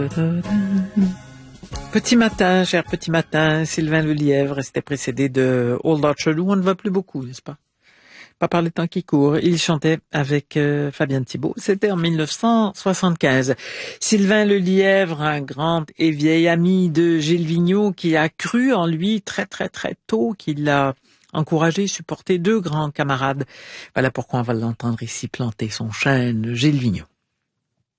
Petit matin, cher petit matin, Sylvain Lelièvre, c'était précédé de Old Orchard, où on ne va plus beaucoup, n'est-ce pas? Pas par les temps qui courent. Il chantait avec Fabienne Thibault. C'était en 1975. Sylvain Lelièvre, un grand et vieil ami de Gilles Vigneault, qui a cru en lui très très très tôt, qui l'a encouragé, supporté, deux grands camarades. Voilà pourquoi on va l'entendre ici planter son chêne, Gilles Vigneault.